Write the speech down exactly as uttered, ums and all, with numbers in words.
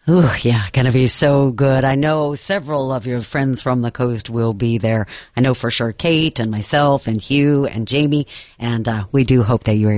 Ooh, yeah, gonna be so good. I know several of your friends from the coast will be there. I know for sure Kate and myself and Hugh and Jamie, and uh, we do hope that you are